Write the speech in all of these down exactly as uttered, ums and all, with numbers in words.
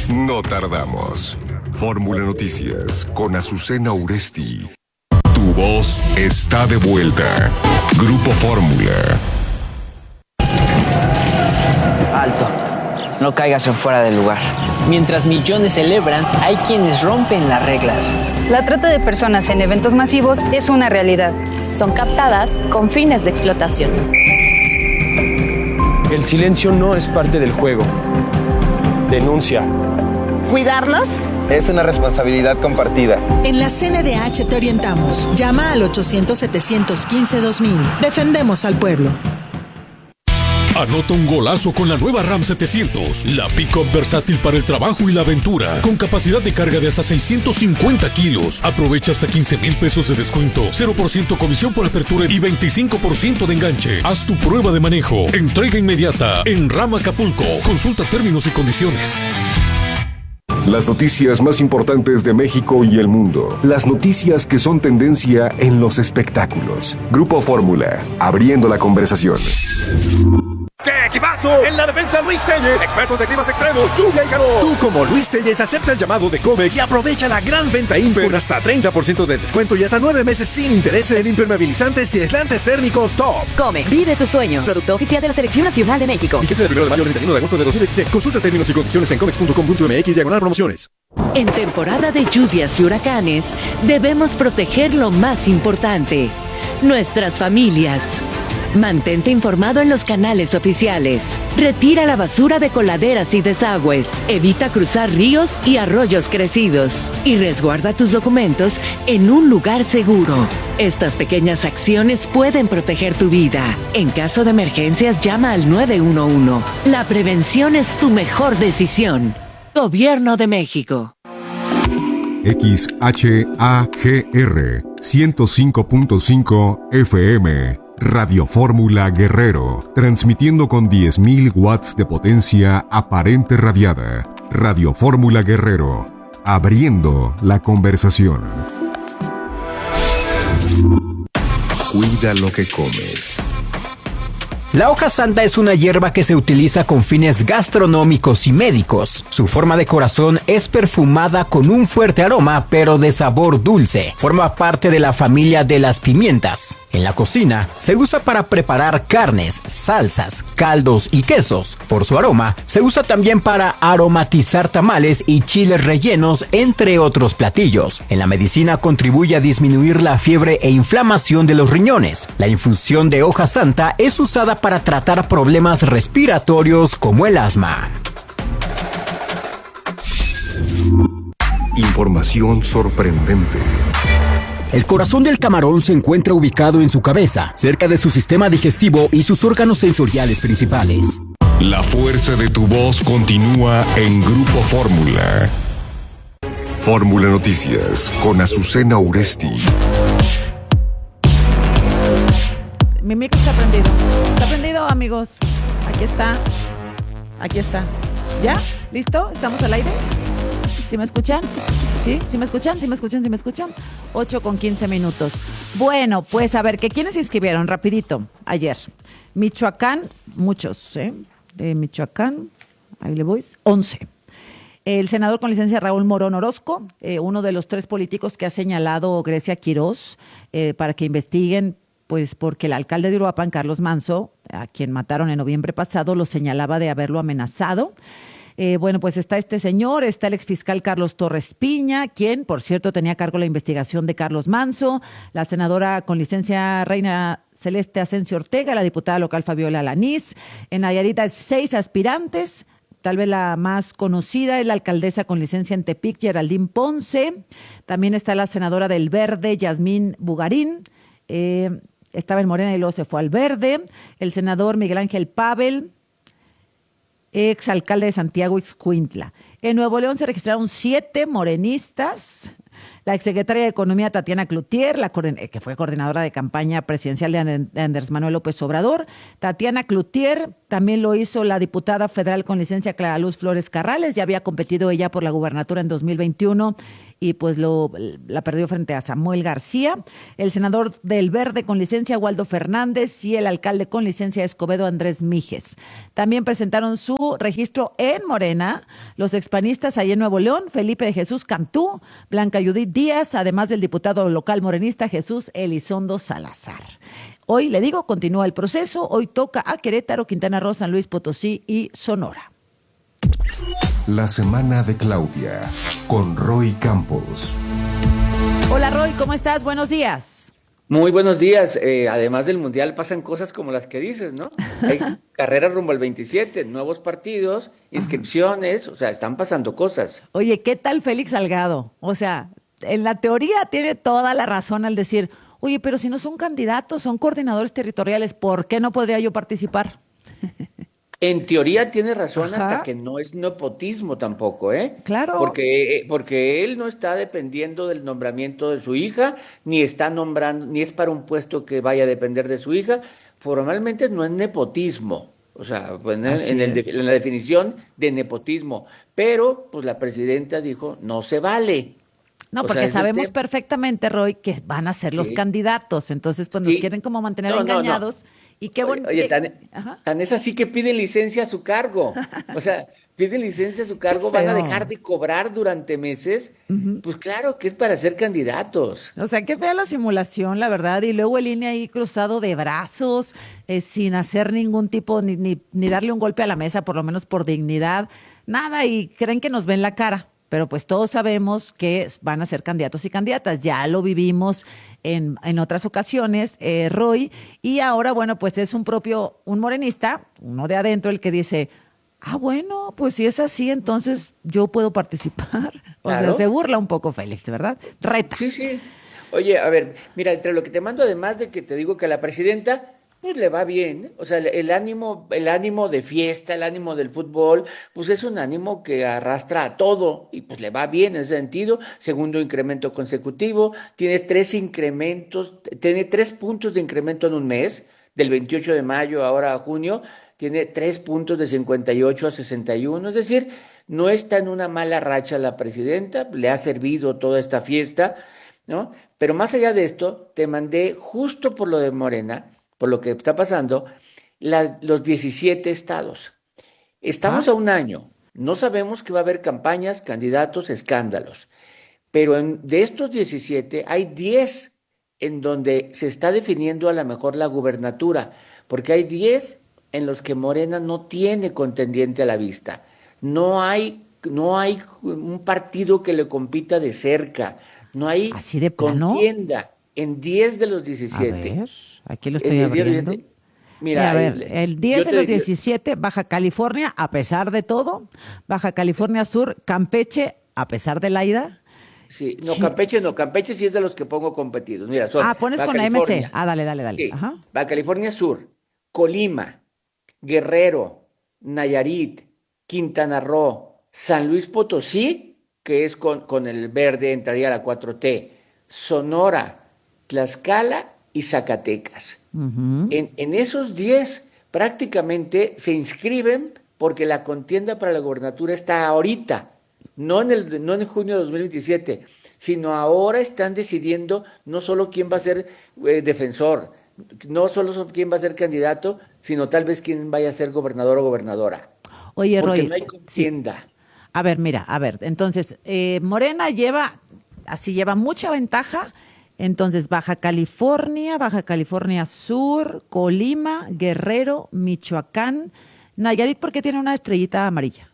No tardamos. Fórmula Noticias con Azucena Uresti. Tu voz está de vuelta. Grupo Fórmula. Alto. No caigas en fuera del lugar. Mientras millones celebran, hay quienes rompen las reglas. La trata de personas en eventos masivos es una realidad. Son captadas con fines de explotación. El silencio no es parte del juego. Denuncia. ¿Cuidarlos? Es una responsabilidad compartida. En la C N D H te orientamos. Llama al ochocientos, setecientos quince, dos mil. Defendemos al pueblo. Anota un golazo con la nueva RAM setecientos, la pick-up versátil para el trabajo y la aventura, con capacidad de carga de hasta seiscientos cincuenta kilos. Aprovecha hasta quince mil pesos de descuento, cero por ciento comisión por apertura y veinticinco por ciento de enganche. Haz tu prueba de manejo. Entrega inmediata en RAM Acapulco. Consulta términos y condiciones. Las noticias más importantes de México y el mundo. Las noticias que son tendencia en los espectáculos. Grupo Fórmula, abriendo la conversación. ¡Qué equipazo! En la defensa, Luis Telles, expertos de climas extremos, lluvia y calor. Tú, como Luis Telles, acepta el llamado de Comex y aprovecha la gran venta Imper con hasta treinta por ciento de descuento y hasta nueve meses sin intereses en impermeabilizantes y aislantes térmicos top. Comex, vive tus sueños. Producto oficial de la Selección Nacional de México. Fíjese del primero de mayo al treinta y uno de agosto de dos mil veintiséis. Consulta términos y condiciones en comex punto com punto m x diagonal promociones. En temporada de lluvias y huracanes, debemos proteger lo más importante: nuestras familias. Mantente informado en los canales oficiales. Retira la basura de coladeras y desagües. Evita cruzar ríos y arroyos crecidos. Y resguarda tus documentos en un lugar seguro. Estas pequeñas acciones pueden proteger tu vida. En caso de emergencias, llama al nueve uno uno. La prevención es tu mejor decisión. Gobierno de México. X H A G R ciento cinco punto cinco F M. Radio Fórmula Guerrero, transmitiendo con diez mil watts de potencia aparente radiada. Radio Fórmula Guerrero, abriendo la conversación. Cuida lo que comes. La hoja santa es una hierba que se utiliza con fines gastronómicos y médicos. Su forma de corazón es perfumada con un fuerte aroma, pero de sabor dulce. Forma parte de la familia de las pimientas. En la cocina, se usa para preparar carnes, salsas, caldos y quesos. Por su aroma, se usa también para aromatizar tamales y chiles rellenos, entre otros platillos. En la medicina contribuye a disminuir la fiebre e inflamación de los riñones. La infusión de hoja santa es usada para para tratar problemas respiratorios como el asma. Información sorprendente. El corazón del camarón se encuentra ubicado en su cabeza, cerca de su sistema digestivo y sus órganos sensoriales principales. La fuerza de tu voz continúa en Grupo Fórmula. Fórmula Noticias con Azucena Uresti. Mi micro está prendido. Está prendido, amigos. Aquí está. Aquí está. ¿Ya? ¿Listo? ¿Estamos al aire? ¿Sí me escuchan? ¿Sí? ¿Sí me escuchan? ¿Sí me escuchan? ¿Sí me escuchan? ocho con quince minutos. Bueno, pues a ver, ¿que quiénes se inscribieron? Rapidito, ayer. Michoacán, muchos, ¿eh? De Michoacán, ahí le voy, once. El senador con licencia Raúl Morón Orozco, eh, uno de los tres políticos que ha señalado Grecia Quirós eh, para que investiguen, pues porque el alcalde de Uruapan, Carlos Manso, a quien mataron en noviembre pasado, lo señalaba de haberlo amenazado. Eh, bueno, pues está este señor, está el exfiscal Carlos Torres Piña, quien, por cierto, tenía a cargo la investigación de Carlos Manso, la senadora con licencia Reina Celeste Asensio Ortega, la diputada local Fabiola Alanís. En Nayarit hay seis aspirantes. Tal vez la más conocida es la alcaldesa con licencia en Tepic, Geraldine Ponce. También está la senadora del Verde, Yasmín Bugarín. Eh, estaba en Morena y luego se fue al Verde. El senador Miguel Ángel Pavel, exalcalde de Santiago Ixcuintla. En Nuevo León se registraron siete morenistas. La exsecretaria de Economía, Tatiana Cloutier, la que fue coordinadora de campaña presidencial de Andrés Manuel López Obrador. Tatiana Cloutier, también lo hizo la diputada federal con licencia Clara Luz Flores Carrales, ya había competido ella por la gubernatura en dos mil veintiuno y pues lo, la perdió frente a Samuel García. El senador del Verde con licencia Waldo Fernández y el alcalde con licencia Escobedo Andrés Mijes. También presentaron su registro en Morena los expanistas allá en Nuevo León, Felipe de Jesús Cantú, Blanca Judith Díaz, además del diputado local morenista Jesús Elizondo Salazar. Hoy, le digo, continúa el proceso. Hoy toca a Querétaro, Quintana Roo, San Luis Potosí y Sonora. La semana de Claudia, con Roy Campos. Hola Roy, ¿cómo estás? Buenos días. Muy buenos días. Eh, además del Mundial pasan cosas como las que dices, ¿no? Hay carreras rumbo al veintisiete, nuevos partidos, inscripciones, o sea, están pasando cosas. Oye, ¿qué tal Félix Salgado? O sea, en la teoría tiene toda la razón al decir, oye, pero si no son candidatos, son coordinadores territoriales, ¿por qué no podría yo participar? En teoría tiene razón. Ajá. Hasta que no es nepotismo tampoco, ¿eh? Claro. Porque, porque él no está dependiendo del nombramiento de su hija, ni está nombrando, ni es para un puesto que vaya a depender de su hija. Formalmente no es nepotismo. O sea, pues en, en, el, en la definición de nepotismo. Pero, pues la presidenta dijo, no se vale. No, porque o sea, sabemos perfectamente, Roy, que van a ser los sí. candidatos. Entonces, pues sí. nos quieren como mantener no, engañados. No, no. Y qué bonito. Oye, tan, tan es así que piden licencia a su cargo. O sea, piden licencia a su cargo, van a dejar de cobrar durante meses. Uh-huh. Pues claro que es para ser candidatos. O sea, qué fea la simulación, la verdad. Y luego el I N E ahí cruzado de brazos, eh, sin hacer ningún tipo, ni, ni, ni darle un golpe a la mesa, por lo menos por dignidad. Nada, y creen que nos ven la cara. Pero pues todos sabemos que van a ser candidatos y candidatas. Ya lo vivimos en, en otras ocasiones, eh, Roy. Y ahora, bueno, pues es un propio, un morenista, uno de adentro, el que dice, ah, bueno, pues si es así, entonces yo puedo participar. O claro. sea, se burla un poco Félix, ¿verdad? Reta. Sí, sí. Oye, a ver, mira, entre lo que te mando, además de que te digo que la presidenta... pues le va bien, o sea, el ánimo, el ánimo de fiesta, el ánimo del fútbol, pues es un ánimo que arrastra a todo y pues le va bien en ese sentido. Segundo incremento consecutivo, tiene tres incrementos, tiene tres puntos de incremento en un mes, del veintiocho de mayo ahora a junio, tiene tres puntos de cincuenta y ocho a sesenta y uno, es decir, no está en una mala racha la presidenta, le ha servido toda esta fiesta, ¿no? Pero más allá de esto, te mandé justo por lo de Morena, por lo que está pasando, la, los diecisiete estados. Estamos ah. a un año, no sabemos que va a haber campañas, candidatos, escándalos, pero en, de estos diecisiete hay diez en donde se está definiendo a lo mejor la gubernatura, porque hay diez en los que Morena no tiene contendiente a la vista. No hay, no hay un partido que le compita de cerca, no hay ¿así de plano? Contienda en diez de los diecisiete. A ver. Aquí lo estoy abriendo. Mira, Mira, a ver, el, el diez de los diecisiete, Baja California, a pesar de todo. Baja California Sur, Campeche, a pesar de la ida. Sí, no, sí. Campeche no, Campeche sí es de los que pongo competidos. Mira, son ah, pones Baja con California. la M C. Ah, dale, dale, dale. Sí. Ajá. Baja California Sur, Colima, Guerrero, Nayarit, Quintana Roo, San Luis Potosí, que es con, con el verde, entraría a la cuatro T, Sonora, Tlaxcala y Zacatecas. Uh-huh. En, en esos diez prácticamente se inscriben porque la contienda para la gobernatura está ahorita, no en el no en junio de dos mil veintisiete, sino ahora están decidiendo no solo quién va a ser eh, defensor, no solo quién va a ser candidato, sino tal vez quién vaya a ser gobernador o gobernadora. Oye, porque Roy, no hay contienda. Sí. A ver, mira, a ver, entonces, eh, Morena lleva, así lleva mucha ventaja. Entonces, Baja California, Baja California Sur, Colima, Guerrero, Michoacán, Nayarit, ¿por qué tiene una estrellita amarilla?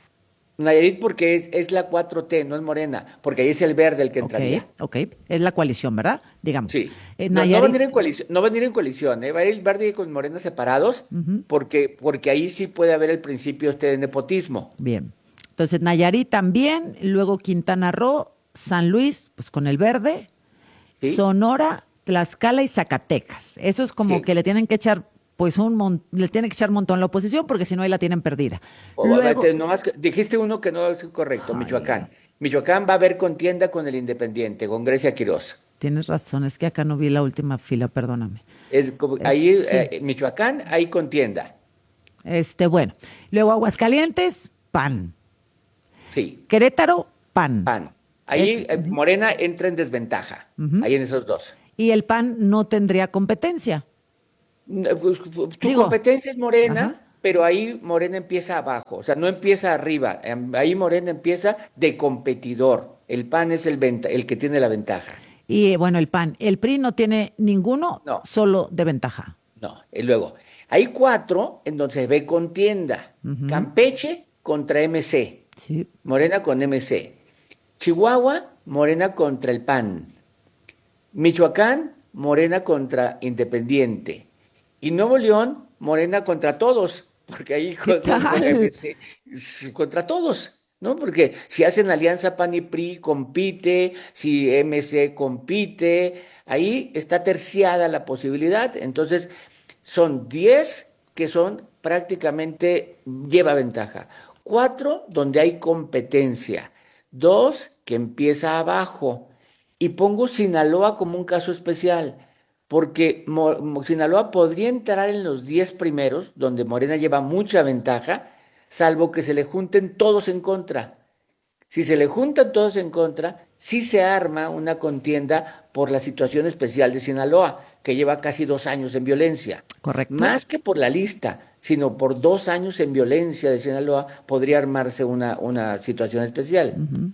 Nayarit porque es, es la cuatro T, no es Morena, porque ahí es el verde el que entraría. Ok, ok, es la coalición, ¿verdad? Digamos. Sí, eh, no, no van a ir en coalición, no van a ir en coalición, ¿eh? Va a ir el verde con Morena separados, uh-huh. porque, porque ahí sí puede haber el principio este de nepotismo. Bien, entonces Nayarit también, luego Quintana Roo, San Luis, pues con el verde, ¿sí? Sonora, Tlaxcala y Zacatecas. Eso es como sí. que le tienen que echar pues un mon- le tiene que echar un montón la oposición porque si no ahí la tienen perdida. O, Luego, te- nomás que- dijiste uno que no es correcto, Michoacán. Michoacán va a haber contienda con el Independiente, con Grecia Quirós. tienes razón, es que acá no vi la última fila, perdóname. Es como- Es- ahí, sí. eh, Michoacán, hay contienda. Este, bueno. Luego Aguascalientes, P A N. Sí. Querétaro, P A N. P A N. Ahí Es- eh, Morena entra en desventaja. Ujú. Ahí en esos dos. Y el P A N no tendría competencia. No, pues, Tu Digo, competencia es Morena, ajá. pero ahí Morena empieza abajo, o sea, no empieza arriba, em, ahí Morena empieza de competidor. El P A N es el, venta, el que tiene la ventaja. Y bueno, el P A N. El P R I no tiene ninguno, No. solo de ventaja. No, y luego, hay cuatro en donde se ve contienda. Ujú. Campeche contra M C, Sí. Morena con M C. Chihuahua, Morena contra el P A N. Michoacán, Morena contra Independiente. Y Nuevo León, Morena contra todos, porque ahí ¿Qué tal? M C, contra todos, ¿no? Porque si hacen alianza P A N y P R I, compite, si M C compite, ahí está terciada la posibilidad. Entonces, son diez que son prácticamente, lleva ventaja. Cuatro donde hay competencia. Dos que empieza abajo. Y pongo Sinaloa como un caso especial, porque Mo- Mo- Sinaloa podría entrar en los diez primeros, donde Morena lleva mucha ventaja, salvo que se le junten todos en contra. Si se le juntan todos en contra, sí se arma una contienda por la situación especial de Sinaloa, que lleva casi dos años en violencia. Correcto. Más que por la lista, sino por dos años en violencia de Sinaloa, podría armarse una, una situación especial.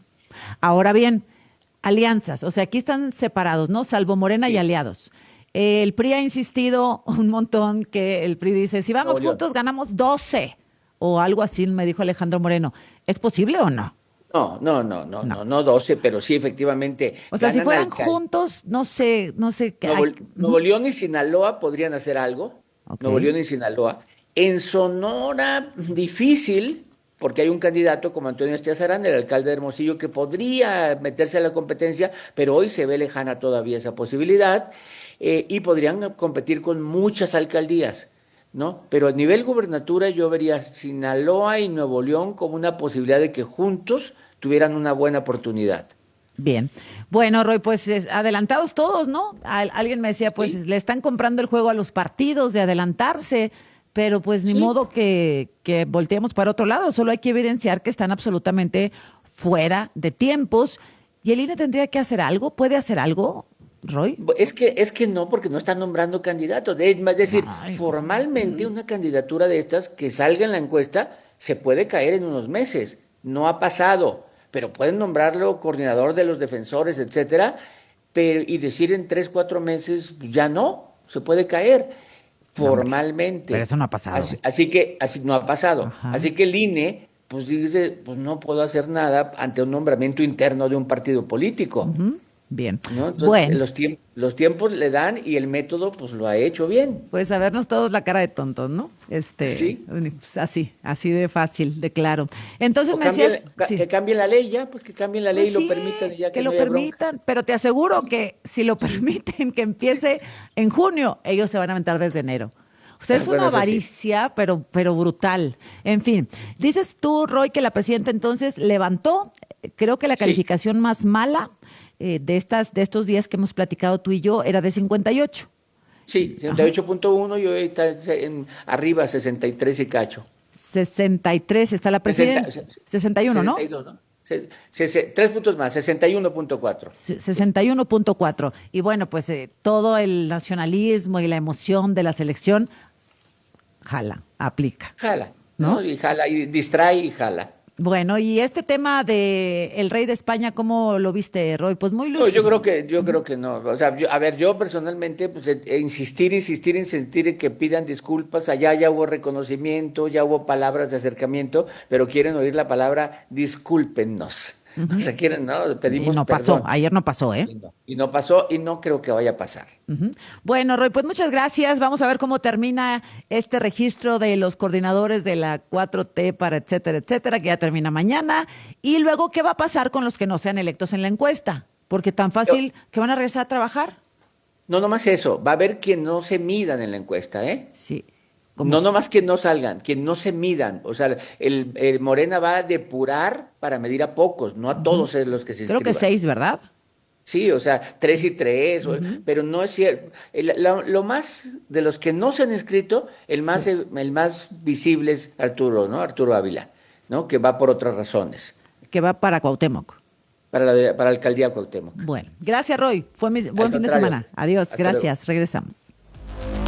Ahora bien, alianzas, o sea, aquí están separados, ¿no? Salvo Morena y aliados. Eh, el P R I ha insistido un montón que el P R I dice, si vamos Nuevo León. juntos ganamos doce o algo así, me dijo Alejandro Moreno. ¿Es posible o no? No, no, no, no, no, no doce, pero sí, efectivamente. O sea, si ganan fueran alcal- juntos, no sé, no sé qué. Nuevo, Nuevo León y Sinaloa podrían hacer algo. Ok. Nuevo León y Sinaloa. En Sonora, difícil, porque hay un candidato como Antonio Estiazarán, el alcalde de Hermosillo, que podría meterse a la competencia, pero hoy se ve lejana todavía esa posibilidad, eh, y podrían competir con muchas alcaldías, ¿no? Pero a nivel gubernatura yo vería Sinaloa y Nuevo León como una posibilidad de que juntos tuvieran una buena oportunidad. Bien. Bueno, Roy, pues es- adelantados todos, ¿no? Al- alguien me decía, pues Sí. le están comprando el juego a los partidos de adelantarse, pero pues ni Sí. modo que, que volteemos para otro lado. Solo hay que evidenciar que están absolutamente fuera de tiempos. ¿Y el I N E tendría que hacer algo? ¿Puede hacer algo, Roy? Es que, es que no, porque no están nombrando candidatos. Es más, decir, Ay. formalmente una candidatura de estas que salga en la encuesta se puede caer en unos meses. No ha pasado, pero pueden nombrarlo coordinador de los defensores, etcétera, pero, y decir en tres, cuatro meses, pues ya no, se puede caer formalmente. pero eso no ha pasado. Así, así que, así no ha pasado. Ajá. Así que el I N E, pues dice, pues no puedo hacer nada ante un nombramiento interno de un partido político. Ujú. Bien. ¿No? Entonces, Bueno, los, tiemp- los tiempos le dan y el método pues lo ha hecho bien. pues a vernos todos la cara de tontos, ¿no? Este, Sí. pues, así, así de fácil, de claro. Entonces O me cambien- decías... ca- sí. Que cambien la ley ya, pues que cambien la ley Pues y sí, lo permitan y ya que, lo no haya bronca. permitan, pero te aseguro que si lo permiten que empiece en junio, ellos se van a aventar desde enero. O sea, es Bueno, una eso sí. avaricia, pero, pero brutal. En fin, dices tú, Roy, que la presidenta entonces levantó, eh, creo que la Sí. calificación más mala eh, de estas de estos días que hemos platicado tú y yo era de cincuenta y ocho. Sí, sesenta y ocho punto uno y hoy está en, arriba sesenta y tres y cacho. sesenta y tres está la presidenta. sesenta, sesenta y uno, ¿no? sesenta y dos, ¿no? Se- se- se- tres puntos más, sesenta y uno punto cuatro. Se- sesenta y uno punto cuatro. Y bueno, pues eh, todo el nacionalismo y la emoción de la selección, jala, aplica. Jala, ¿No? ¿no? Y jala, y distrae y jala. Bueno, y este tema de el rey de España, ¿cómo lo viste, Roy? Pues muy No, lúcido. yo creo que, yo creo que no. O sea, yo- a ver, yo personalmente, pues, eh, eh, insistir, insistir, insistir en que pidan disculpas. Allá ya hubo reconocimiento, ya hubo palabras de acercamiento, pero quieren oír la palabra discúlpennos. O sea, quieren, ¿no? Pedimos Y no perdón. pasó, ayer no pasó, ¿eh? Y no, y no pasó, y no creo que vaya a pasar. Ujú. Bueno, Roy, pues muchas gracias. Vamos a ver cómo termina este registro de los coordinadores de la cuatro T para etcétera, etcétera, que ya termina mañana. Y luego, ¿qué va a pasar con los que no sean electos en la encuesta? Porque tan fácil que van a regresar a trabajar. No, nomás eso. Va a haber quien no se midan en la encuesta, ¿eh? Sí. Como... No, nomás que no salgan, que no se midan. O sea, el, el Morena va a depurar para medir a pocos, no a todos uh-huh. los que se inscriban. Creo que seis, ¿verdad? Sí, o sea, tres y tres, uh-huh. pero no es cierto. El, lo, lo más, de los que no se han inscrito, el más, sí. el, el más visible es Arturo, ¿no? Arturo Ávila, ¿no? Que va por otras razones. Que va para Cuauhtémoc. Para la, de, para la alcaldía de Cuauhtémoc. Bueno, gracias Roy, fue mi, buen fin de semana. Adiós, Hasta gracias, luego. Regresamos.